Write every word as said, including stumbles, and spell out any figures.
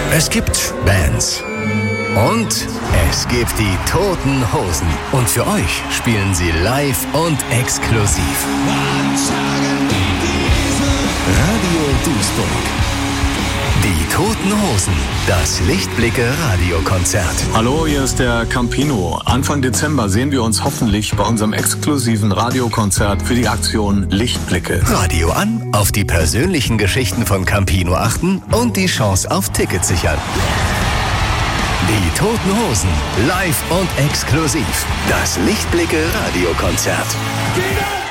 Es gibt Bands. Und es gibt die Toten Hosen. Und für euch spielen sie live und exklusiv. Radio Duisburg. Die Toten Hosen. Das Lichtblicke-Radiokonzert. Hallo, hier ist der Campino. Anfang Dezember sehen wir uns hoffentlich bei unserem exklusiven Radiokonzert für die Aktion Lichtblicke. Radio an, auf die persönlichen Geschichten von Campino achten und die Chance auf Tickets sichern. Die Toten Hosen. Live und exklusiv. Das Lichtblicke-Radiokonzert.